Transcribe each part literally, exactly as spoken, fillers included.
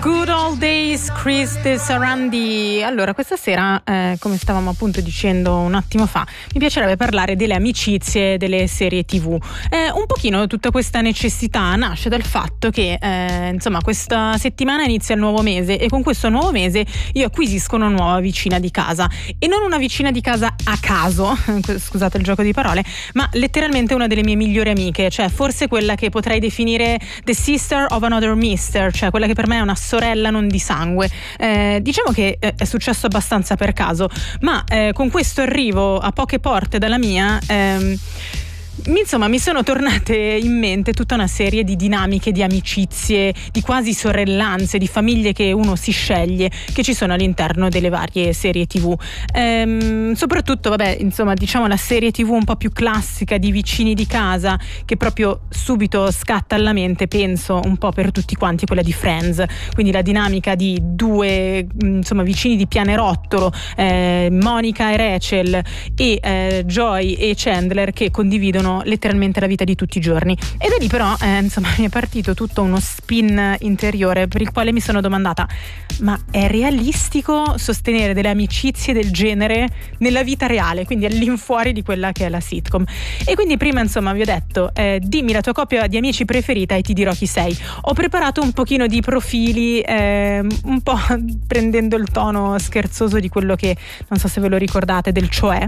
Good Old Days, Chris De Sarandi. Allora, questa sera, eh, come stavamo appunto dicendo un attimo fa, mi piacerebbe parlare delle amicizie delle serie tivù. Eh, un pochino tutta questa necessità nasce dal fatto che, eh, insomma, questa settimana inizia il nuovo mese e con questo nuovo mese io acquisisco una nuova vicina di casa. E non una vicina di casa a caso, scusate il gioco di parole, ma letteralmente una delle mie migliori amiche, cioè forse quella che potrei definire the sister of another mister, cioè quella che per me è una sorella non di sangue. Eh, diciamo che eh, è successo abbastanza per caso, ma eh, con questo arrivo a poche porte dalla mia, ehm, insomma mi sono tornate in mente tutta una serie di dinamiche, di amicizie, di quasi sorellanze, di famiglie che uno si sceglie, che ci sono all'interno delle varie serie tivù. Ehm, soprattutto, vabbè, insomma, diciamo la serie tivù un po' più classica di vicini di casa, che proprio subito scatta alla mente, penso un po' per tutti quanti, quella di Friends. Quindi la dinamica di due, insomma, vicini di pianerottolo, eh, Monica e Rachel e eh, Joy e Chandler, che condividono letteralmente la vita di tutti i giorni. E da lì però eh, insomma mi è partito tutto uno spin interiore per il quale mi sono domandata: ma è realistico sostenere delle amicizie del genere nella vita reale, quindi all'infuori di quella che è la sitcom? E quindi prima, insomma, vi ho detto eh, dimmi la tua coppia di amici preferita e ti dirò chi sei. Ho preparato un pochino di profili, eh, un po' prendendo il tono scherzoso di quello che, non so se ve lo ricordate, del Cioè.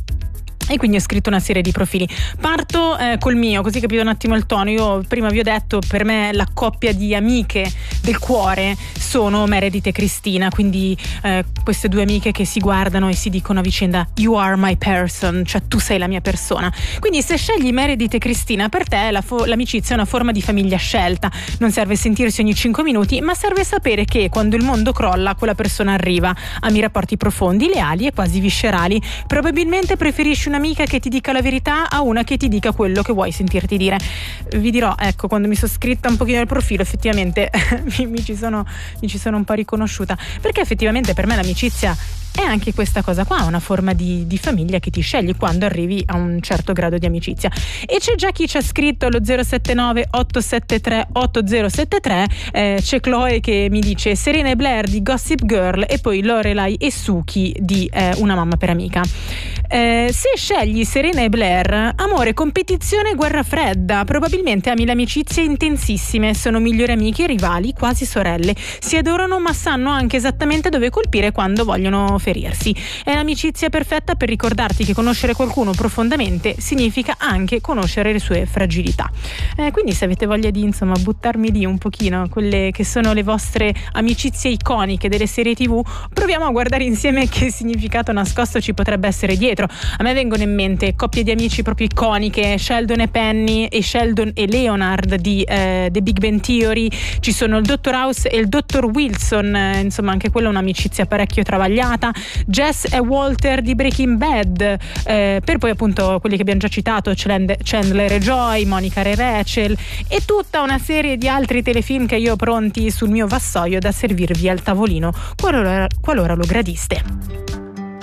E quindi ho scritto una serie di profili. Parto eh, col mio, così capite un attimo il tono. Io prima vi ho detto, per me la coppia di amiche del cuore sono Meredith e Cristina, quindi eh, queste due amiche che si guardano e si dicono a vicenda "You are my person", cioè tu sei la mia persona. Quindi se scegli Meredith e Cristina, per te la fo- l'amicizia è una forma di famiglia scelta. Non serve sentirsi ogni cinque minuti, ma serve sapere che quando il mondo crolla quella persona arriva. Ami rapporti profondi, leali e quasi viscerali. Probabilmente preferisci una amica che ti dica la verità a una che ti dica quello che vuoi sentirti dire. Vi dirò, ecco, quando mi sono scritta un pochino il profilo, effettivamente mi, mi, ci sono, mi ci sono un po' riconosciuta, perché effettivamente per me l'amicizia è anche questa cosa qua, una forma di, di famiglia che ti scegli quando arrivi a un certo grado di amicizia. E c'è già chi ci ha scritto allo zero sette nove otto sette tre otto zero sette tre, eh, c'è Chloe che mi dice Serena e Blair di Gossip Girl e poi Lorelai e Suki di eh, Una mamma per amica. Eh, se scegli Serena e Blair, amore, competizione, guerra fredda. Probabilmente ami le amicizie intensissime, sono migliori amiche e rivali, quasi sorelle, si adorano ma sanno anche esattamente dove colpire quando vogliono ferirsi. È l'amicizia perfetta per ricordarti che conoscere qualcuno profondamente significa anche conoscere le sue fragilità. Eh, quindi se avete voglia di, insomma, buttarmi lì un pochino quelle che sono le vostre amicizie iconiche delle serie tivù, proviamo a guardare insieme che significato nascosto ci potrebbe essere dietro. A me vengono in mente coppie di amici proprio iconiche, Sheldon e Penny e Sheldon e Leonard di eh, The Big Bang Theory. Ci sono il dottor House e il dottor Wilson, eh, insomma anche quella è un'amicizia parecchio travagliata. Jess e Walter di Breaking Bad, eh, per poi appunto quelli che abbiamo già citato, Chandler e Joy, Monica e Rachel, e tutta una serie di altri telefilm che io ho pronti sul mio vassoio da servirvi al tavolino qualora, qualora lo gradiste.